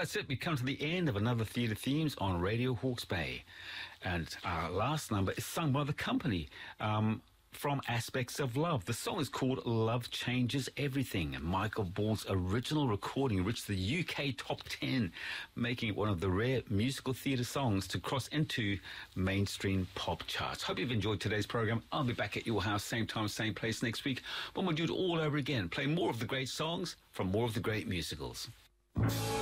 that's it. We come to the end of another Theatre Themes on Radio Hawke's Bay. And our last number is sung by The Company from Aspects of Love. The song is called Love Changes Everything. Michael Ball's original recording reached the UK top 10, making it one of the rare musical theatre songs to cross into mainstream pop charts. Hope you've enjoyed today's programme. I'll be back at your house, same time, same place next week, when we'll do it all over again. Play more of the great songs from more of the great musicals.